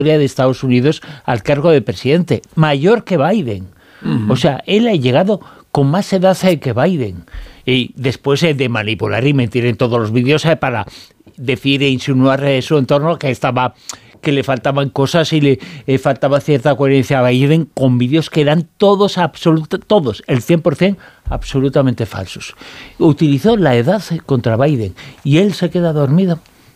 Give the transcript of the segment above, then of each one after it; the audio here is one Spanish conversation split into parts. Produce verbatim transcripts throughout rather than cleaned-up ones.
de Estados Unidos al cargo de presidente, mayor que Biden. Uh-huh. O sea, él ha llegado con más edad que Biden. Y después de manipular y mentir en todos los vídeos para decir e insinuar su entorno que estaba... que le faltaban cosas y le eh, faltaba cierta coherencia a Biden con vídeos que eran todos, absoluta, todos, el cien por ciento absolutamente falsos. Utilizó la edad contra Biden y él se queda dormido.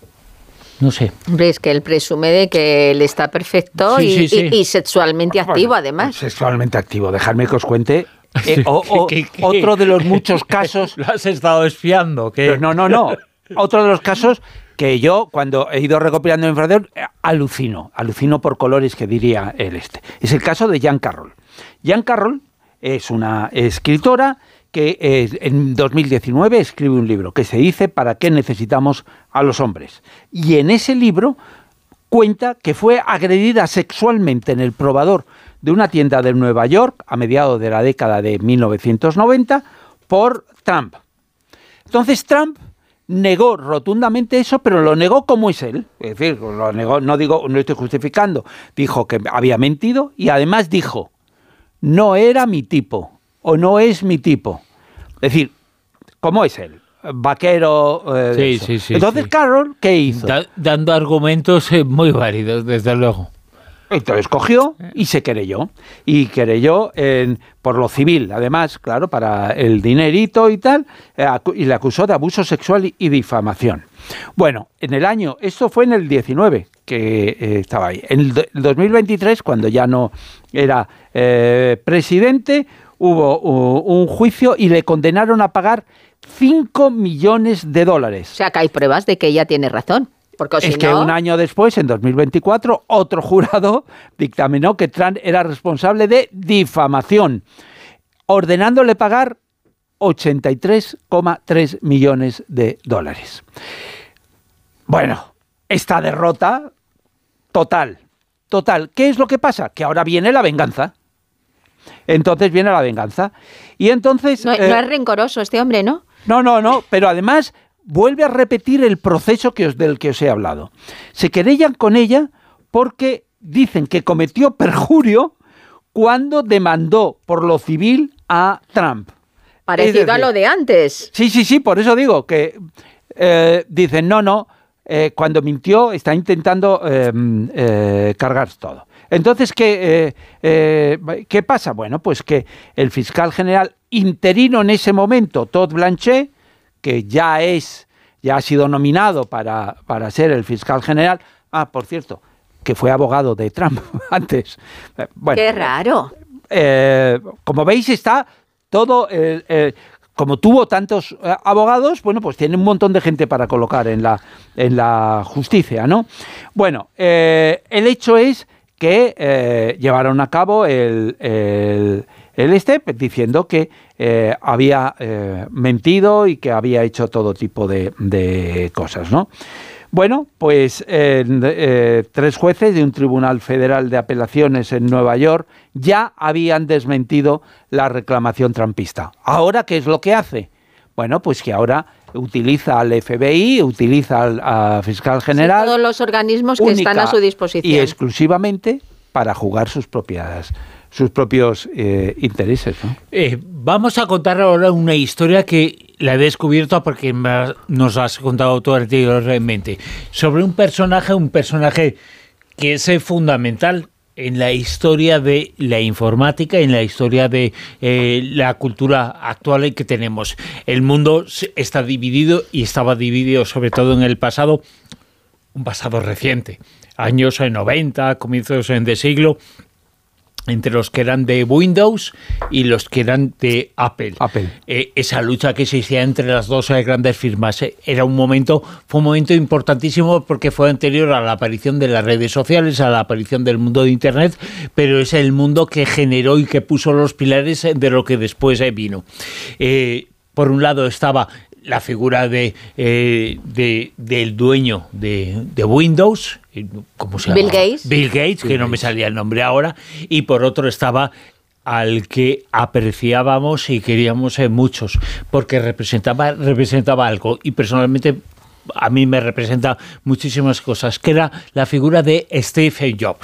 No sé. Hombre, es que él presume de que él está perfecto sí, y, sí, sí. Y, y sexualmente activo, bueno, además. Sexualmente activo. Dejadme que os cuente eh, o, o, ¿Qué, qué, qué? otro de los muchos casos... ¿Lo has estado espiando? ¿Qué? No, no, no. Otro de los casos que yo, cuando he ido recopilando información, alucino. Alucino por colores, que diría el este. Es el caso de Jean Carroll. Jean Carroll es una escritora que eh, en dos mil diecinueve escribe un libro que se dice ¿Para qué necesitamos a los hombres? Y en ese libro cuenta que fue agredida sexualmente en el probador de una tienda de Nueva York a mediados de la década de mil novecientos noventa por Trump. Entonces Trump negó rotundamente eso, pero lo negó como es él. Es decir, lo negó, no digo, no estoy justificando. Dijo que había mentido y además dijo, no era mi tipo o no es mi tipo. Es decir, ¿cómo es él? Vaquero. Eh, sí, sí, sí. Entonces, sí. Carroll, ¿qué hizo? Da, dando argumentos eh, muy válidos, desde luego. Entonces cogió y se querelló. Y querelló en, por lo civil, además, claro, para el dinerito y tal, eh, y le acusó de abuso sexual y, y difamación. Bueno, en el año, esto fue en el diecinueve, que eh, estaba ahí. En el, do, el dos mil veintitrés, cuando ya no era eh, presidente, hubo uh, un juicio y le condenaron a pagar cinco millones de dólares. O sea, que hay pruebas de que ella tiene razón. Porque, es si que no... un año después, en dos mil veinticuatro, otro jurado dictaminó que Trump era responsable de difamación, ordenándole pagar ochenta y tres coma tres millones de dólares. Bueno, esta derrota total, total. ¿Qué es lo que pasa? Que ahora viene la venganza. Entonces viene la venganza. Y entonces... No, eh, no es rencoroso este hombre, ¿no? No, no, no, pero además... vuelve a repetir el proceso que os, del que os he hablado. Se querellan con ella porque dicen que cometió perjurio cuando demandó por lo civil a Trump. Parecido decir, a lo de antes. Sí, sí, sí, por eso digo que eh, dicen, no, no, eh, cuando mintió está intentando eh, eh, cargar todo. Entonces, ¿qué, eh, eh, ¿qué pasa? Bueno, pues que el fiscal general interino en ese momento, Todd Blanche, que ya es, ya ha sido nominado para, para ser el fiscal general. Ah, por cierto, que fue abogado de Trump antes. Bueno, ¡qué raro! Eh, como veis, está todo... Eh, eh, como tuvo tantos eh, abogados, bueno, pues tiene un montón de gente para colocar en la, en la justicia, ¿no? Bueno, eh, el hecho es que eh, llevaron a cabo el... el el este diciendo que eh, había eh, mentido y que había hecho todo tipo de, de cosas, ¿no? Bueno, pues eh, eh, tres jueces de un tribunal federal de apelaciones en Nueva York ya habían desmentido la reclamación trumpista. ¿Ahora qué es lo que hace? Bueno, pues que ahora utiliza al F B I, utiliza al a fiscal general... Sí, todos los organismos que están a su disposición. Y exclusivamente para jugar sus propias... sus propios eh, intereses, ¿no? Eh, vamos a contar ahora una historia que la he descubierto porque nos has contado tú anteriormente, sobre un personaje, un personaje que es fundamental en la historia de la informática, en la historia de eh, la cultura actual que tenemos. El mundo está dividido y estaba dividido sobre todo en el pasado, un pasado reciente, años noventa, comienzos de siglo, entre los que eran de Windows y los que eran de Apple. Apple. Eh, esa lucha que existía entre las dos eh, grandes firmas eh, era un momento, fue un momento importantísimo porque fue anterior a la aparición de las redes sociales, a la aparición del mundo de Internet, pero es el mundo que generó y que puso los pilares de lo que después eh, vino. Eh, por un lado estaba la figura de, eh, de del dueño de, de Windows, ¿cómo se llama? Bill Gates. Bill Gates, Bill que no Gates. me salía el nombre ahora, y por otro estaba al que apreciábamos y queríamos eh, muchos, porque representaba, representaba algo, y personalmente a mí me representa muchísimas cosas, que era la figura de Steve Jobs.